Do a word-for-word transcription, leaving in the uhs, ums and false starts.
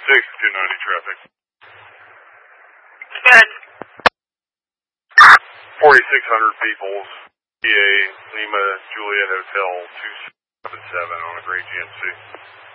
six two ninety traffic. Good. forty-six hundred Peoples, P A, Lima, Juliet Hotel, two seven seven on a gray G M C.